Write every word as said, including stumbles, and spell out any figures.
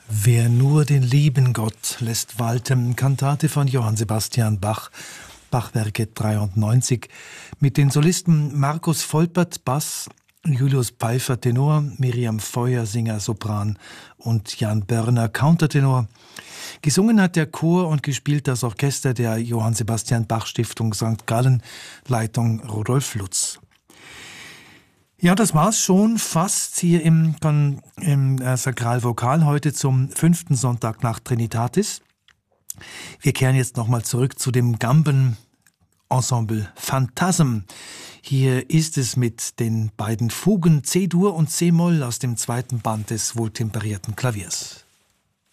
Wer nur den lieben Gott lässt walten, Kantate von Johann Sebastian Bach, Bachwerke dreiundneunzig, mit den Solisten Markus Volpert, Bass, Julius Pfeiffer, Tenor, Miriam Feuer, Singer, Sopran und Jan Börner, Countertenor. Gesungen hat der Chor und gespielt das Orchester der Johann Sebastian Bach Stiftung Sankt Gallen, Leitung Rudolf Lutz. Ja, das war's schon fast hier im, im äh, Sakralvokal heute zum fünften Sonntag nach Trinitatis. Wir kehren jetzt nochmal zurück zu dem Gamben-Ensemble Phantasm. Hier ist es mit den beiden Fugen C-Dur und C-Moll aus dem zweiten Band des wohltemperierten Klaviers.